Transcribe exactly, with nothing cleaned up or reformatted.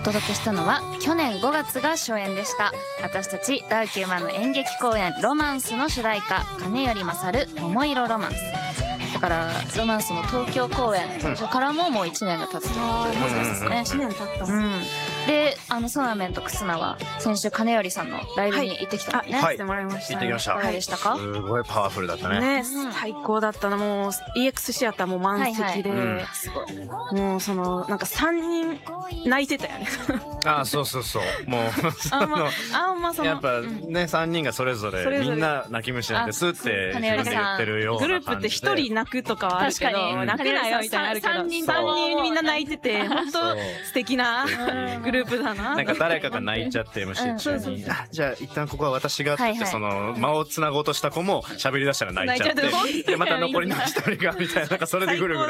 届けしたのは去年ごがつが初演でした。私たちダーキューマンの演劇公演ロマンスの主題歌、金より勝る桃色ロマンスだからロマンスの東京公演、うん、それからももういちねんが経つということですね。 いちねん経った、 うん、であのソナメンとクスナは先週金よりさんのライブに行ってきたのね、 はい、あ、行ってもらいました、 行ってきました。 いかがでしたか？ すごいパワフルだったね。 ね、最高だったな。もう イーエックス シアターも満席で、はいはい、 すごい。 もうそのなんかさんにん泣いてたよね。 あ、そうそうそう。もうあんまあんまそのやっぱね、さんにんがそれぞれみんな泣き虫なんですって自分で言ってるような感じで。 グループってひとり泣くとかはあるけど、泣くなよみたいなあるけど、さんにんみんな泣いてて、本当素敵なグループだな。 なんか誰かが泣いちゃって エムシー 中に、じゃあ一旦ここは私がってその間をつなごうとした子も喋り出したら泣いちゃって、でまた残りのひとりがみたいな、なんかそれでぐるぐる